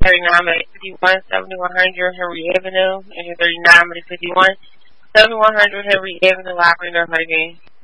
39-51, 7100 Henry Avenue, and your 39-51, 7100 Henry Avenue, live in the game.